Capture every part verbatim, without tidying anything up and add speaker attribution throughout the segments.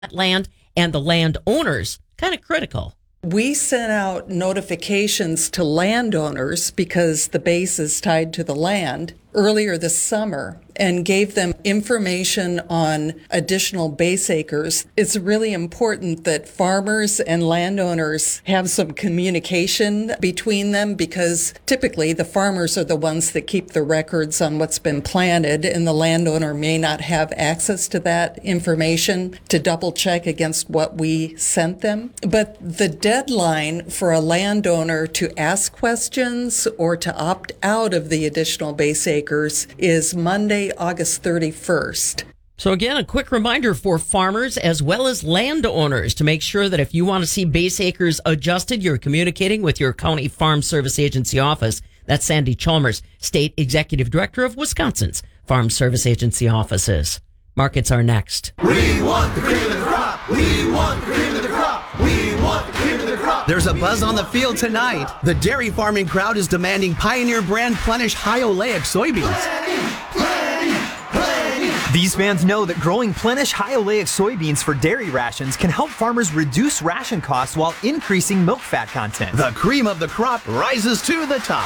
Speaker 1: land and the landowners. Kind of critical.
Speaker 2: We sent out notifications to landowners because the base is tied to the land earlier this summer and gave them information on additional base acres. It's really important that farmers and landowners have some communication between them because typically the farmers are the ones that keep the records on what's been planted, and the landowner may not have access to that information to double check against what we sent them. But the deadline for a landowner to ask questions or to opt out of the additional base acres is Monday, August thirty-first.
Speaker 1: So again, a quick reminder for farmers as well as landowners to make sure that if you want to see base acres adjusted, you're communicating with your County Farm Service Agency office. That's Sandy Chalmers, State Executive Director of Wisconsin's Farm Service Agency offices. Markets are next.
Speaker 3: We want the cream of the crop. We want the cream of the crop. We want the cream of the crop.
Speaker 4: There's a buzz on the field tonight. The dairy farming crowd is demanding Pioneer brand Plenish high oleic soybeans.
Speaker 3: Plenty, plenty, plenty.
Speaker 5: These fans know that growing Plenish high oleic soybeans for dairy rations can help farmers reduce ration costs while increasing milk fat content.
Speaker 4: The cream of the crop rises to the top.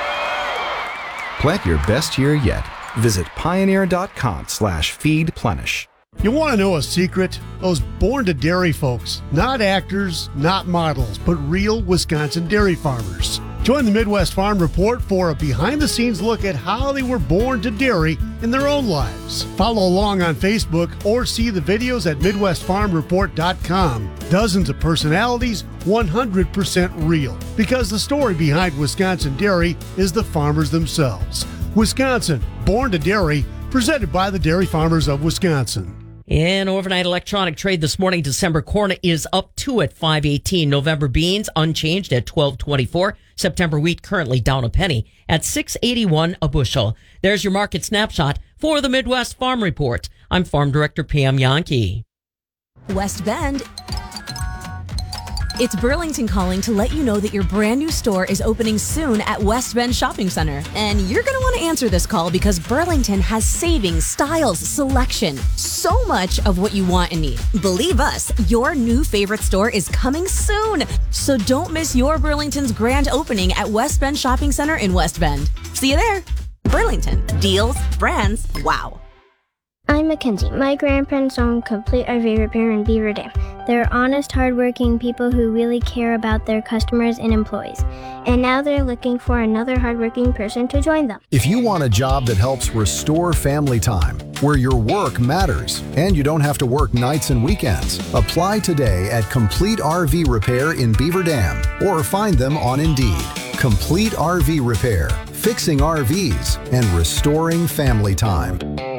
Speaker 6: Plant your best year yet. Visit pioneer.com slash feed plenish.
Speaker 7: You want to know a secret? Those born to dairy folks, not actors, not models, but real Wisconsin dairy farmers. Join the Midwest Farm Report for a behind-the-scenes look at how they were born to dairy in their own lives. Follow along on Facebook or see the videos at midwest farm report dot com. Dozens of personalities, one hundred percent real. Because the story behind Wisconsin dairy is the farmers themselves. Wisconsin, born to dairy, presented by the Dairy Farmers of Wisconsin.
Speaker 1: In overnight electronic trade this morning, December corn is up two at five eighteen. November beans unchanged at twelve twenty-four. September wheat currently down a penny at six eighty-one a bushel. There's your market snapshot for the Midwest Farm Report. I'm Farm Director Pam Yankee.
Speaker 8: West Bend. It's Burlington calling to let you know that your brand new store is opening soon at West Bend Shopping Center. And you're going to want to answer this call because Burlington has savings, styles, selection, so much of what you want and need. Believe us, your new favorite store is coming soon. So don't miss your Burlington's grand opening at West Bend Shopping Center in West Bend. See you there. Burlington. Deals, brands, wow.
Speaker 9: I'm Mackenzie. My grandparents own Complete R V Repair in Beaver Dam. They're honest, hardworking people who really care about their customers and employees. And now they're looking for another hardworking person to join them.
Speaker 6: If you want a job that helps restore family time, where your work matters, and you don't have to work nights and weekends, apply today at Complete R V Repair in Beaver Dam or find them on Indeed. Complete R V Repair, fixing R Vs and restoring family time.